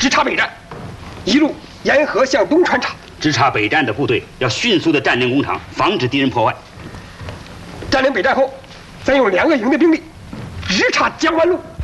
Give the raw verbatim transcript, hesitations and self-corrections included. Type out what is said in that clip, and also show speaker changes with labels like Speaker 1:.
Speaker 1: 直插北站，一路沿河向东穿插。
Speaker 2: 直插北站的部队要迅速的占领工厂，防止敌人破坏。
Speaker 1: 占领北站后，再用两个营的兵力直插江湾路。